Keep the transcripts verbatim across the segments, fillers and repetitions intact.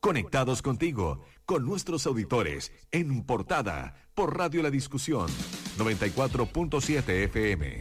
Conectados contigo, con nuestros auditores, en portada, por Radio La Discusión, noventa y cuatro punto siete F M.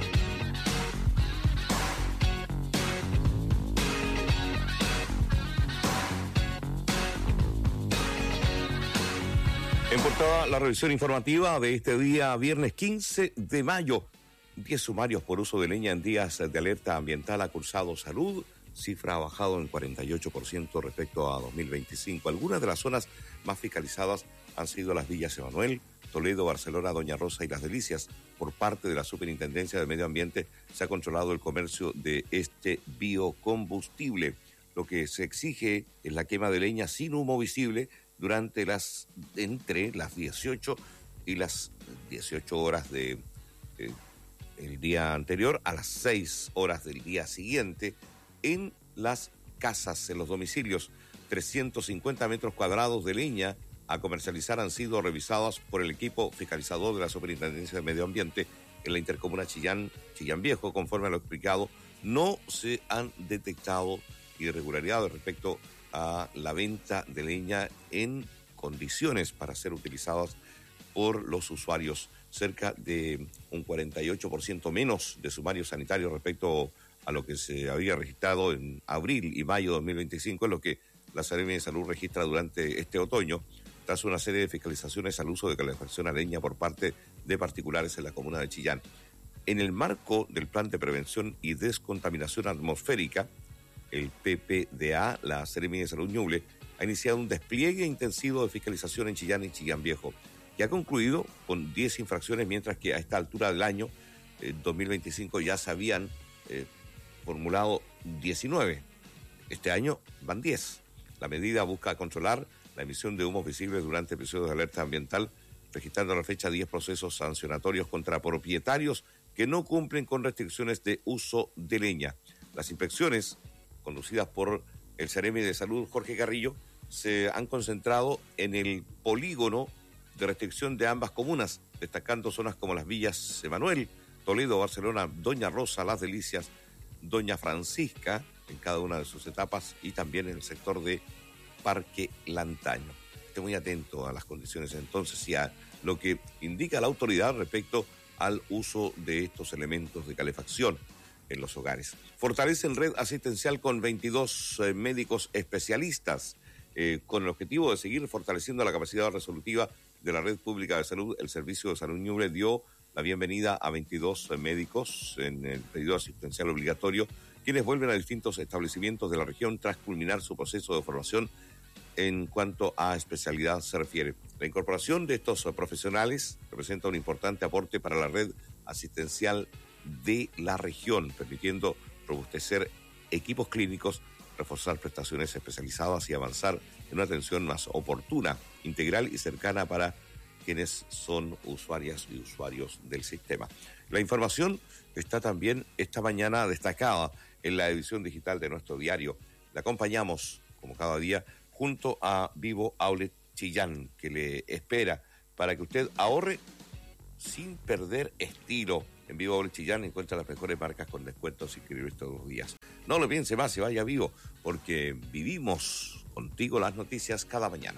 En portada, la revisión informativa de este día, viernes quince de mayo. diez sumarios por uso de leña en días de alerta ambiental ha cursado Salud. Cifra ha bajado en cuarenta y ocho por ciento respecto a dos mil veinticinco. Algunas de las zonas más fiscalizadas han sido las Villas Emanuel, Toledo, Barcelona, Doña Rosa y Las Delicias. Por parte de la Superintendencia de Medio Ambiente se ha controlado el comercio de este biocombustible. Lo que se exige es la quema de leña sin humo visible durante las, entre las dieciocho y las dieciocho horas de, de el día anterior a las seis horas del día siguiente en las casas, en los domicilios. trescientos cincuenta metros cuadrados de leña a comercializar han sido revisados por el equipo fiscalizador de la Superintendencia de Medio Ambiente en la intercomuna Chillán, Chillán Viejo. Conforme a lo explicado, no se han detectado irregularidades respecto a la venta de leña en condiciones para ser utilizadas por los usuarios. Cerca de un cuarenta y ocho por ciento menos de sumarios sanitarios respecto a lo que se había registrado en abril y mayo de dos mil veinticinco, es lo que la Seremi de Salud registra durante este otoño, tras una serie de fiscalizaciones al uso de calefacción a leña por parte de particulares en la comuna de Chillán. En el marco del Plan de Prevención y Descontaminación Atmosférica, el P P D A, la Seremi de Salud Ñuble, ha iniciado un despliegue intensivo de fiscalización en Chillán y Chillán Viejo, que ha concluido con diez infracciones, mientras que a esta altura del año, eh, dos mil veinticinco, ya se habían eh, formulado diecinueve. Este año van diez. La medida busca controlar la emisión de humos visibles durante episodios de alerta ambiental, registrando a la fecha diez procesos sancionatorios contra propietarios que no cumplen con restricciones de uso de leña. Las inspecciones, conducidas por el Seremi de Salud Jorge Carrillo, se han concentrado en el polígono de restricción de ambas comunas, destacando zonas como las Villas Emanuel, Toledo, Barcelona, Doña Rosa, Las Delicias, Doña Francisca, en cada una de sus etapas, y también en el sector de Parque Lantaño. Esté muy atento a las condiciones entonces y a lo que indica la autoridad respecto al uso de estos elementos de calefacción en los hogares. Fortalecen red asistencial con veintidós eh, médicos especialistas. Eh, con el objetivo de seguir fortaleciendo la capacidad resolutiva de la red pública de salud, el Servicio de Salud Ñuble dio la bienvenida a veintidós médicos en el periodo asistencial obligatorio, quienes vuelven a distintos establecimientos de la región tras culminar su proceso de formación en cuanto a especialidad se refiere. La incorporación de estos profesionales representa un importante aporte para la red asistencial de la región, permitiendo robustecer equipos clínicos, reforzar prestaciones especializadas y avanzar en una atención más oportuna, integral y cercana para quienes son usuarias y usuarios del sistema. La información está también esta mañana destacada en la edición digital de nuestro diario. La acompañamos, como cada día, junto a Vivo Outlet Chillán, que le espera para que usted ahorre sin perder estilo. En Vivo Outlet Chillán encuentra las mejores marcas con descuentos increíbles todos los días. No lo piense más, se vaya a Vivo, porque vivimos contigo las noticias cada mañana.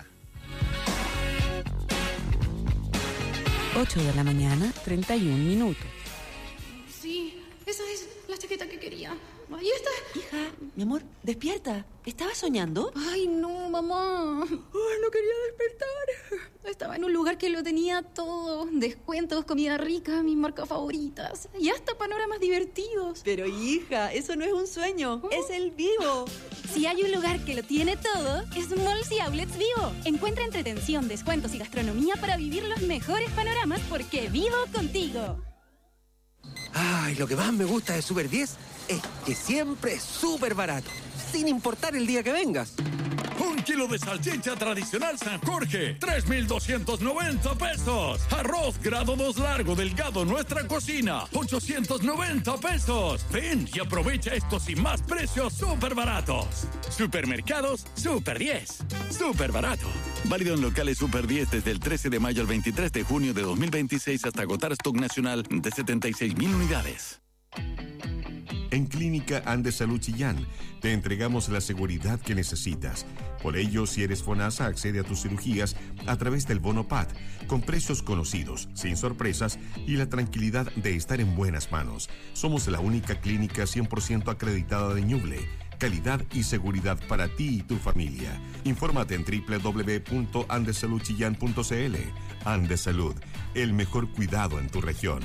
ocho de la mañana, treinta y un minutos. Sí, esa es la chaqueta que quería. Ahí está. Hija, mi amor, despierta. ¿Estabas soñando? Ay, no, mamá. Ay, no quería despertar. Estaba en un lugar que lo tenía todo. Descuentos, comida rica, mis marcas favoritas. Y hasta panoramas divertidos. Pero hija, eso no es un sueño. ¿Oh? Es el Vivo. Si hay un lugar que lo tiene todo, es Malls y Outlets Vivo. Encuentra entretención, descuentos y gastronomía para vivir los mejores panoramas porque vivo contigo. Ay, lo que más me gusta de Super diez es que siempre es súper barato, sin importar el día que vengas. Un kilo de salchicha tradicional San Jorge, tres mil doscientos noventa pesos. Arroz grado dos largo, delgado, nuestra cocina, ochocientos noventa pesos. Ven y aprovecha estos y más precios súper baratos. Supermercados Super diez. Súper barato. Válido en locales Super diez desde el trece de mayo al veintitrés de junio de dos mil veintiséis hasta agotar stock nacional de setenta y seis mil unidades. En Clínica Andes Salud Chillán te entregamos la seguridad que necesitas. Por ello, si eres FONASA, accede a tus cirugías a través del bono P A D, con precios conocidos, sin sorpresas y la tranquilidad de estar en buenas manos. Somos la única clínica cien por ciento acreditada de Ñuble. Calidad y seguridad para ti y tu familia. Infórmate en doble u doble u doble u punto andes salud chillán punto c l. Andes Salud, el mejor cuidado en tu región.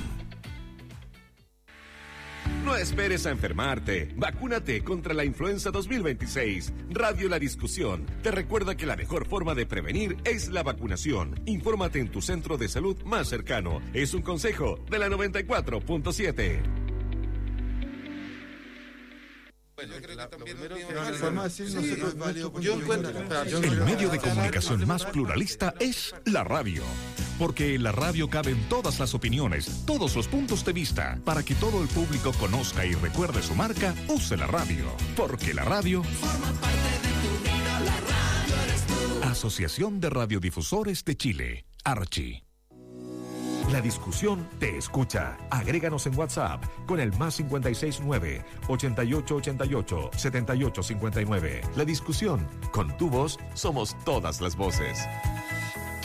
No esperes a enfermarte. Vacúnate contra la influenza dos mil veintiséis. Radio La Discusión te recuerda que la mejor forma de prevenir es la vacunación. Infórmate en tu centro de salud más cercano. Es un consejo de la noventa y cuatro punto siete. El medio de comunicación más pluralista es la radio, porque en la radio caben todas las opiniones, todos los puntos de vista. Para que todo el público conozca y recuerde su marca, use la radio, porque la radio forma parte de tu vida. La radio eres tú. Asociación de Radiodifusores de Chile, Archi. La Discusión te escucha. Agréganos en WhatsApp con el más cincuenta y seis nueve, ochenta y ocho ochenta y ocho, setenta y ocho cincuenta y nueve. La Discusión, con tu voz somos todas las voces.